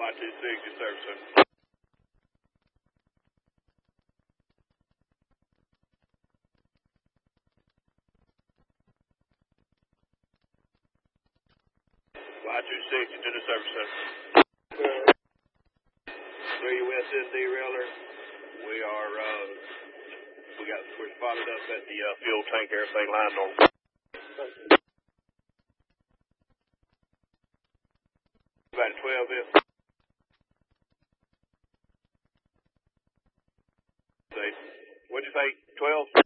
Y26, your service, sir. Y26, into the service, sir. 3 West End derailer. We're spotted up at the fuel tank, everything lined on. About 12 is. What'd you say, 12?